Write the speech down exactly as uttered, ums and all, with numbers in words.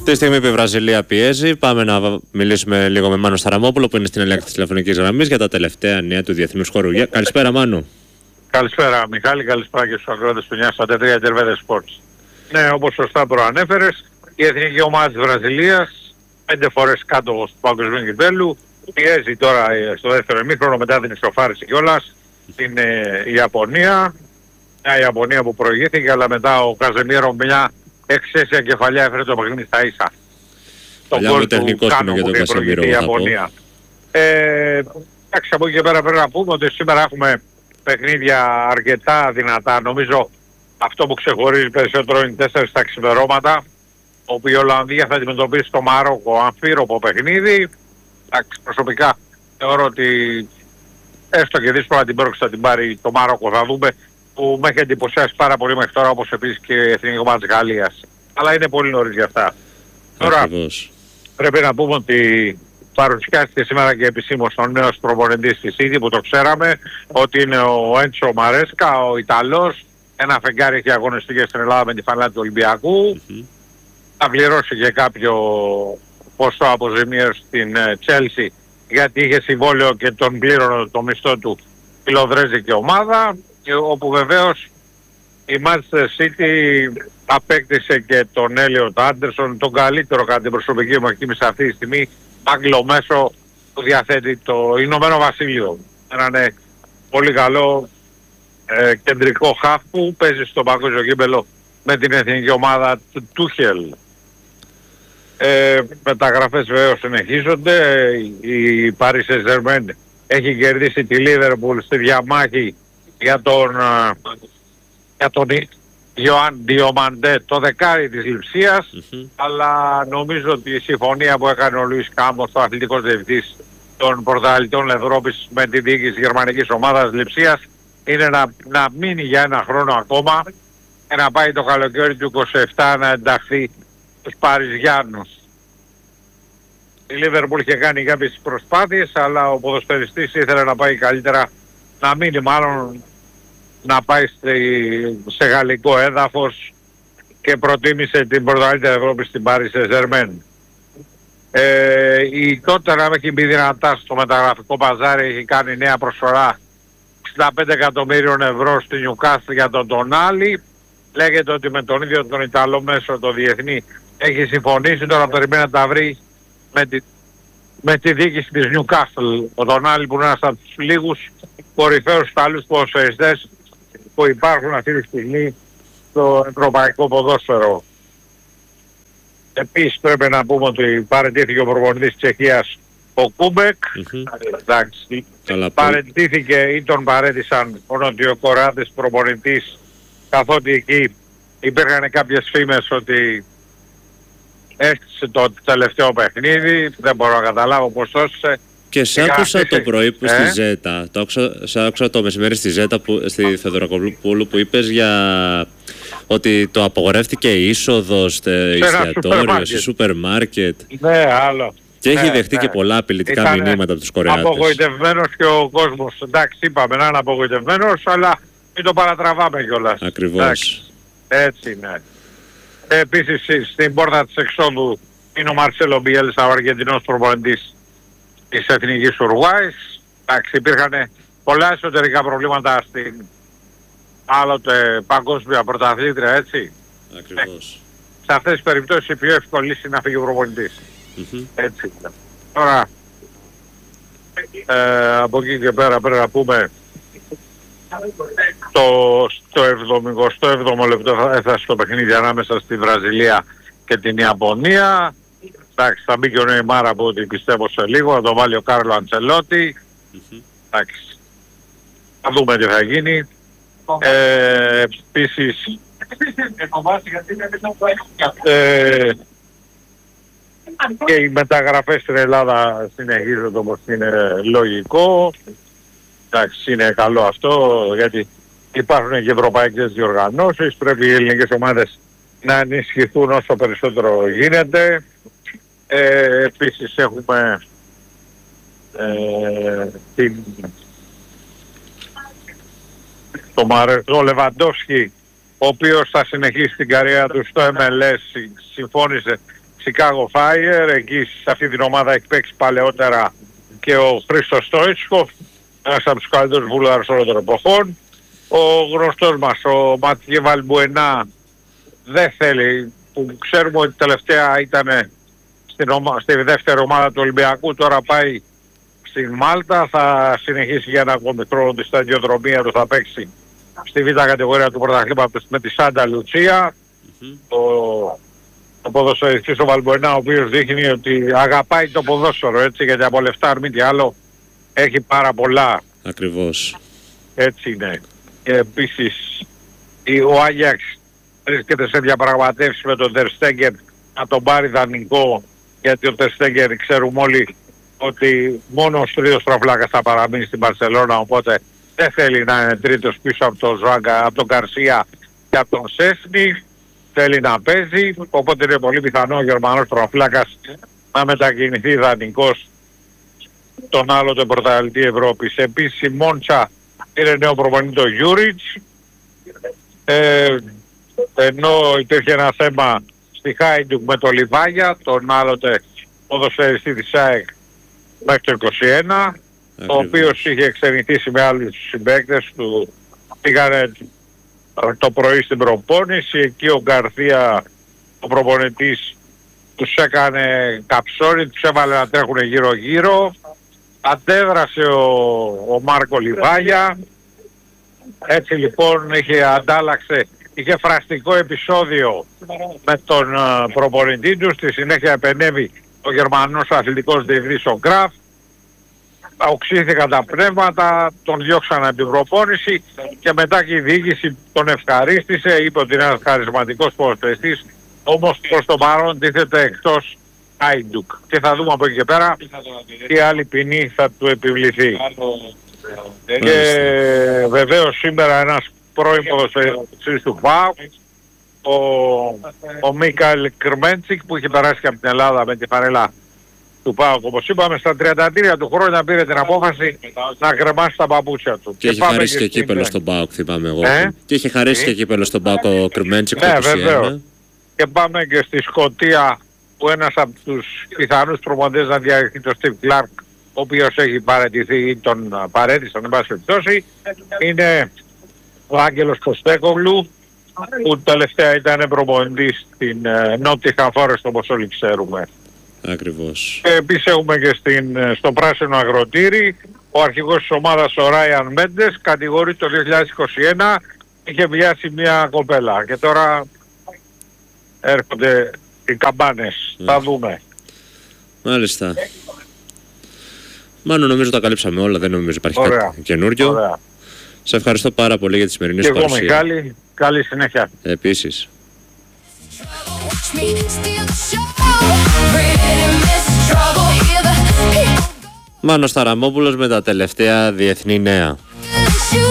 Τη στιγμή που η Βραζιλία πιέζει, πάμε να μιλήσουμε λίγο με Μάνο Σταραμόπουλο που είναι στην ελέγχη της τηλεφωνικής γραμμής για τα τελευταία νέα του διεθνούς χώρου. Καλησπέρα, Μάνο. Καλησπέρα, Μιχάλη. Καλησπέρα και στους ακροατές του εννιά σαράντα τρία και Ελβέδες Sports. Ναι, όπως σωστά προανέφερες, η εθνική ομάδα της Βραζιλίας, πέντε φορές κάτω του παγκοσμίου κυπέλλου, πιέζει τώρα στο δεύτερο ημίχρονο μετά την ισοφάριση κιόλας στην ε, Ιαπωνία. Μια Ιαπωνία που προηγήθηκε, αλλά μετά ο Καζεμίρο μια εξαίσια κεφαλιά έφερε το παιχνίδι στα ίσα. Το γκολ του Κάνου που προηγήθηκε η Ιαπωνία. Ε, εντάξει, από εκεί και πέρα πρέπει να πούμε ότι σήμερα έχουμε παιχνίδια αρκετά δυνατά. Νομίζω αυτό που ξεχωρίζει περισσότερο είναι τέσσερα στα ξημερώματα, όπου η Ολλανδία θα αντιμετωπίσει το Μαρόκο, αμφίροπο παιχνίδι. Εντάξει, προσωπικά θεωρώ ότι έστω και δύσκολα την πρόκληση θα την πάρει το Μαρόκο, θα δούμε, που με έχει εντυπωσιάσει πάρα πολύ μέχρι τώρα, όπως επίσης και η εθνική ομάδα της Γαλλίας. Αλλά είναι πολύ νωρίς για αυτά. Τώρα πρέπει να πούμε ότι παρουσιάστηκε σήμερα και επισήμως ο νέος προπονητής της City, που το ξέραμε ότι είναι ο Έντσο Μαρέσκα, ο Ιταλός. Ένα φεγγάρι έχει αγωνιστικές στην Ελλάδα με τη φανέλα του Ολυμπιακού. Mm-hmm. Θα πληρώσει και κάποιο ποσό αποζημίωση στην Chelsea, γιατί είχε συμβόλαιο και τον πλήρωνε το μισθό του η λοδρέζικη ομάδα, όπου βεβαίως η Manchester City απέκτησε και τον Έλιοτ Άντερσον, τον καλύτερο κατά την προσωπική μου εκτίμηση αυτή τη στιγμή Άγγλο μέσο που διαθέτει το Ηνωμένο Βασίλειο. Έναν πολύ καλό ε, κεντρικό χαφ που παίζει στο παγκόσμιο κύπελλο με την εθνική ομάδα του Τούχελ. Ε, μεταγραφές βέβαιως συνεχίζονται. Η Paris Saint-Germain έχει κερδίσει τη Liverpool στη διαμάχη για τον, για τον Ιωάνν Διομαντέ, το δεκάρι της Λειψίας, mm-hmm. αλλά νομίζω ότι η συμφωνία που έκανε ο Λουίς Κάμπος, ο αθλητικός διευθυντής των πρωταθλητών Ευρώπης, με τη διοίκηση της γερμανικής ομάδας Λειψίας, είναι να, να μείνει για ένα χρόνο ακόμα και να πάει το καλοκαίρι του είκοσι επτά να ενταχθεί στους Παριζιάνους. Η Λίβερπουλ είχε κάνει κάποιες προσπάθειες, αλλά ο ποδοσφαιριστής ήθελε να πάει καλύτερα, να μείνει μάλλον, να πάει σε γαλλικό έδαφος και προτίμησε την πρωταθλήτρια Ευρώπη στην Paris Saint-Germain. Ε, η τότε να έχει μπει δυνατά στο μεταγραφικό παζάρι, έχει κάνει νέα προσφορά εξήντα πέντε εκατομμύριων ευρώ στη Newcastle για τον Τονάλι. Λέγεται ότι με τον ίδιο τον Ιταλό μέσο, το διεθνή, έχει συμφωνήσει, τώρα περιμένει να τα βρει με τη, με τη διοίκηση της Newcastle. Ο Τονάλι που είναι ένας από τους λίγους κορυφαίους Ιταλούς ποδοσφαιριστές που υπάρχουν αυτή τη στιγμή στο ευρωπαϊκό ποδόσφαιρο. Επίσης πρέπει να πούμε ότι παραιτήθηκε ο προπονητής της Τσεχίας, ο Κούμπεκ. Mm-hmm. Εντάξει, παραιτήθηκε ή τον παρέτησαν ο Νοτιοκορεάτης προπονητής, καθότι εκεί υπήρχαν κάποιες φήμες ότι έστησε το τελευταίο παιχνίδι, δεν μπορώ να καταλάβω πώς το έστησε. Και σ' άκουσα το πρωί που ε? στη Ζέτα, το άκουσα, σ' άκουσα το μεσημέρι στη Ζέτα, που, στη Θεοδωρακοπούλου, που είπες για ότι το απογορεύτηκε η είσοδος στο εστιατόριο, σε σούπερ μάρκετ. Ναι, άλλο. Και έχει ναι, δεχτεί ναι. και πολλά απειλητικά Ήτανε μηνύματα από τους Κορεάτες. Απογοητευμένος και ο κόσμος. Εντάξει, είπαμε να είναι απογοητευμένος, αλλά μην το παρατραβάμε κιόλας. Ακριβώς. Εντάξει, έτσι είναι. Επίσης στην πόρτα της εξόδου είναι ο Μαρσέλο Μπιέλσα, ο Αργεντινός προπονητής της Εθνικής Ουρουάης. Εντάξει, υπήρχαν πολλά εσωτερικά προβλήματα στην άλλοτε παγκόσμια πρωταθλήτρια, έτσι. Ακριβώς. Ε, σε αυτές τις περιπτώσεις η πιο εύκολη λύση είναι να φύγει ο προπονητής. Mm-hmm. Έτσι. Τώρα, ε, από εκεί και πέρα πρέπει να πούμε το, στο εβδομηκοστό έβδομο λεπτό έφτασε το παιχνίδι ανάμεσα στη Βραζιλία και την Ιαπωνία. Εντάξει, θα μπει και ο Νεϊμάρ από ό,τι πιστεύω σε λίγο, θα το βάλει ο Κάρλο Αντσελότη. Mm-hmm. Εντάξει, θα δούμε τι θα γίνει. Ε, επίσης, ε, και οι μεταγραφές στην Ελλάδα συνεχίζονται όπως είναι λογικό. Εντάξει, είναι καλό αυτό, γιατί υπάρχουν και ευρωπαϊκές διοργανώσεις, πρέπει οι ελληνικές ομάδες να ενισχυθούν όσο περισσότερο γίνεται. Ε, επίσης έχουμε ε, την, το, Μαρε, το Λεβαντόφσκι, ο οποίος θα συνεχίσει την καριέρα του στο εμ ελ ες, συμφώνησε Chicago Fire, εκεί σε αυτή την ομάδα έχει παίξει παλαιότερα και ο Χρήστος Στόιτσχοφ, ένας από τους καλύτερους βούλγαρους όλων των εποχών. Ο γνωστός μας, ο Ματιέ Βαλμπουενά, δεν θέλει, που ξέρουμε ότι τελευταία ήταν στην ομα... στη δεύτερη ομάδα του Ολυμπιακού, τώρα πάει στην Μάλτα, θα συνεχίσει για ένα ακόμη χρόνο τη σταδιοδρομία του, θα παίξει στη β' κατηγορία του πρωταθλήματος με τη Σάντα Λουτσία. Mm-hmm. Ο, ο ποδοσφαιριστής ο Βαλμπουενά, ο οποίος δείχνει ότι αγαπάει το ποδόσφαιρο, έτσι, γιατί από λεφτά αν μη τι άλλο έχει πάρα πολλά. Ακριβώς. Έτσι είναι. Και επίσης ο Άγιαξ βρίσκεται σε διαπραγματεύσεις με τον Τερ Στέγκερ να τον πάρει δανεικό, γιατί ο Τερ Στέγκερ ξέρουμε όλοι ότι μόνο ο τρίτος τροφλάκας θα παραμείνει στην Μπαρσελόνα, οπότε δεν θέλει να είναι τρίτος πίσω από τον Ζουάγκα, από τον Γκαρσία και από τον Σέσνη. Θέλει να παίζει, οπότε είναι πολύ πιθανό ο Γερμανός τροφλάκας να μετακινηθεί δανεικός τον άλλο τον πρωταθλητή Ευρώπης. Επίσης η Μόντσα είναι νέο προπονητή το Γιούριτς, ε, ενώ υπήρχε ένα θέμα στη Χάιντουκ με το Λιβάγια, τον άλλοτε ποδοσφαιριστή της ΑΕΚ μέχρι το είκοσι ένα, Ακριβώς. ο οποίος είχε εξενηθήσει με άλλους συμπαίκτες του, πήγανε το πρωί στην προπόνηση, εκεί ο Γκαρθία, ο προπονητής, τους έκανε καψόρι, τους έβαλε να τρέχουν γύρω γύρω, αντέδρασε ο, ο Μάρκο Λιβάγια, έτσι λοιπόν είχε αντάλλαξε, είχε φραστικό επεισόδιο με τον uh, προπονητή του, στη συνέχεια επενέβη ο Γερμανός αθλητικός διευθυντής ο Γκραφ, οξύθηκαν τα πνεύματα, τον διώξαν από την προπόνηση και μετά και η διοίκηση τον ευχαρίστησε, είπε ότι είναι ένας χαρισματικός ποδοσφαιριστής, όμως προς το παρόν τίθεται εκτός Άιντουκ. Και θα δούμε από εκεί και πέρα τι άλλη ποινή θα του επιβληθεί. Και βεβαίως σήμερα ένας πρώην ποδοσφαιριστής του ΠΑΟΚ, ο, ο Μίκαελ Κρμέντσικ, που είχε περάσει και από την Ελλάδα με τη φανέλα του ΠΑΟΚ, όπως είπαμε, στα τριάντα τρία του χρόνια πήρε την απόφαση να κρεμάσει τα παπούτσια του. Και, και είχε χαρίσει και, και κύπελο στον ΠΑΟΚ, θυμάμαι εγώ. Ε? Και είχε χαρίσει ε? και κύπελο στον ΠΑΟΚ ο Κρμέντσικ. Ναι, βεβαίως. Και πάμε και στη Σκωτία, που ένας από τους πιθανούς προπονητές να διαρρηχθεί το Στιβ Κλάρκ, ο οποίος έχει παραιτηθεί ή τον παρέτησαν, εν πάση περιπτώσει, είναι ο Άγγελος Ποστέκογλου, που τελευταία ήταν προπονητής στην Νότιχαμ Φόρεστ, όπως όλοι ξέρουμε. Ακριβώς. Και επίσης έχουμε και στην, στο Πράσινο Αγροτήρι, ο αρχηγός της ομάδας ο Ράιαν Μέντες κατηγορεί το δύο χιλιάδες είκοσι ένα, είχε βιάσει μια κοπέλα και τώρα έρχονται οι καμπάνες. Mm. Θα δούμε. Μάλιστα. Μάλλον νομίζω τα καλύψαμε όλα, δεν νομίζω υπάρχει Ωραία. κάτι καινούριο. Ωραία. Σε ευχαριστώ πάρα πολύ για τη σημερινή σου παρουσία. Και εγώ Μιχάλη, καλή συνέχεια. Επίσης. Μάνος Ταραμόπουλος με τα τελευταία διεθνή νέα.